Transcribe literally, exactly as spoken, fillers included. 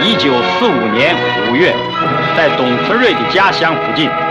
一九四五年五月，在董存瑞的家乡附近。